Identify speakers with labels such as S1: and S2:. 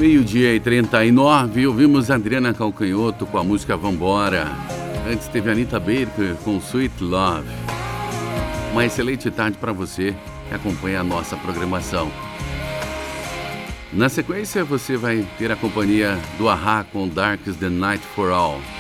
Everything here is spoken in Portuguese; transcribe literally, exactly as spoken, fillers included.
S1: Meio-dia e trinta e nove, ouvimos Adriana Calcanhoto com a música Vambora. Antes teve Anitta Baker com Sweet Love. Uma excelente tarde para você que acompanha a nossa programação. Na sequência você vai ter a companhia do A-ha com Dark is the Night for All.